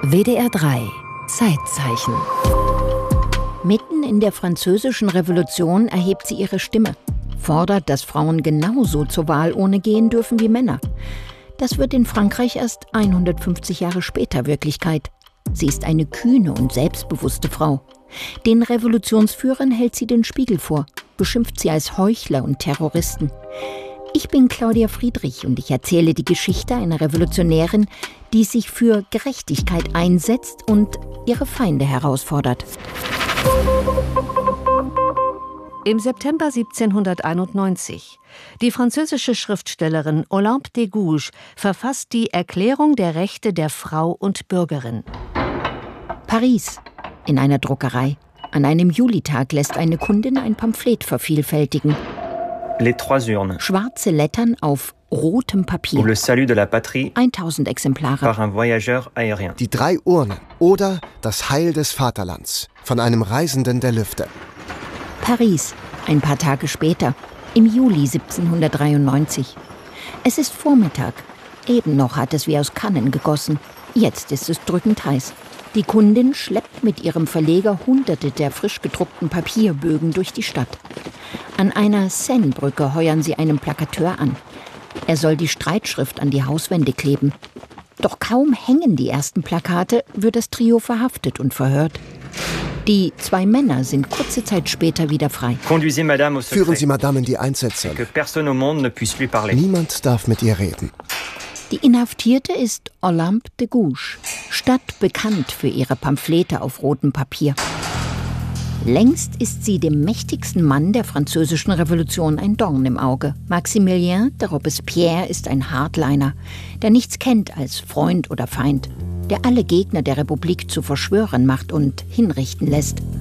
WDR 3 Zeitzeichen. Mitten in der Französischen Revolution erhebt sie ihre Stimme, fordert, dass Frauen genauso zur Wahlurne gehen dürfen wie Männer. Das wird in Frankreich erst 150 Jahre später Wirklichkeit. Sie ist eine kühne und selbstbewusste Frau. Den Revolutionsführern hält sie den Spiegel vor, beschimpft sie als Heuchler und Terroristen. Ich bin Claudia Friedrich und ich erzähle die Geschichte einer Revolutionärin, die sich für Gerechtigkeit einsetzt und ihre Feinde herausfordert. Im September 1791. Die französische Schriftstellerin Olympe de Gouges verfasst die Erklärung der Rechte der Frau und Bürgerin. Paris, in einer Druckerei. An einem Julitag lässt eine Kundin ein Pamphlet vervielfältigen. Les trois urnes. Schwarze Lettern auf rotem Papier. Ou le salut de la patrie 1000 Exemplare. par un voyageur aérien. Die 3 Urnen oder das Heil des Vaterlands von einem Reisenden der Lüfte. Paris, ein paar Tage später, im Juli 1793. Es ist Vormittag. Eben noch hat es wie aus Kannen gegossen. Jetzt ist es drückend heiß. Die Kundin schleppt mit ihrem Verleger Hunderte der frisch gedruckten Papierbögen durch die Stadt. An einer Seinebrücke heuern sie einen Plakateur an. Er soll die Streitschrift an die Hauswände kleben. Doch kaum hängen die ersten Plakate, wird das Trio verhaftet und verhört. Die 2 Männer sind kurze Zeit später wieder frei. Conduisez Madame au secret. Führen Sie Madame in die Einzelzelle. Que personne au monde ne puisse lui parler. Niemand darf mit ihr reden. Die Inhaftierte ist Olympe de Gouges, stadtbekannt für ihre Pamphlete auf rotem Papier. Längst ist sie dem mächtigsten Mann der französischen Revolution ein Dorn im Auge. Maximilien de Robespierre ist ein Hardliner, der nichts kennt als Freund oder Feind, der alle Gegner der Republik zu Verschwörern macht und hinrichten lässt.